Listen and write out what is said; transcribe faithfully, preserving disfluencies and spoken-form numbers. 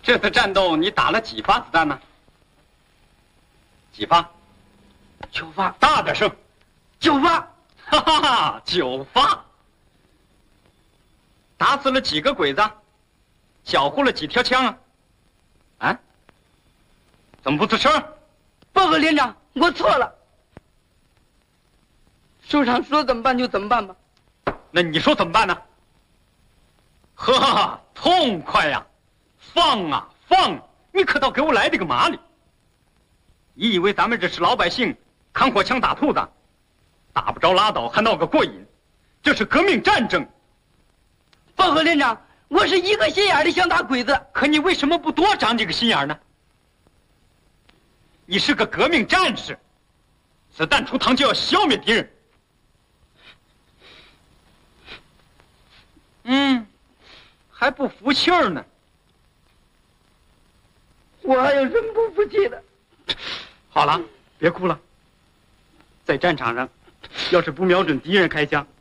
这次战斗你打了几发子弹呢？几发？ 九发。 大点声。 九发。 哈哈哈，九发。打死了几个鬼子？缴获了几条枪啊？啊？怎么不吱声？ 报告连长，我错了。首长说怎么办就怎么办吧。 那你说怎么办呢？呵，痛快呀！放啊放！你可倒给我来这个麻利！你以为咱们这是老百姓扛火枪打兔子，打不着拉倒还闹个过瘾？这是革命战争！ 报告连长，我是一个心眼里想打鬼子， 可你为什么不多长几个心眼呢？你是个革命战士，子弹出膛就要消灭敌人。嗯，还不服气儿呢。 我还有什么不服气的？ 好了，别哭了。在战场上，要是不瞄准敌人开枪，